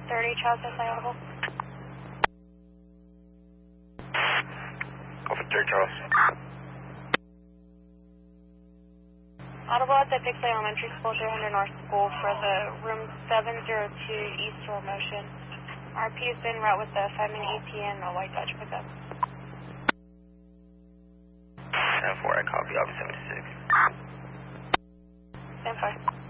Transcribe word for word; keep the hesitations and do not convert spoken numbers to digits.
thirty, Charles, is audible. Go for third, Charles. Audible at the Pixley Elementary School, three hundred North School for the room seven zero two East Roll Motion. R P is en route with the five minute E T and a white Dodge pickup. ten four, I copy, Officer seventy-six. ten four.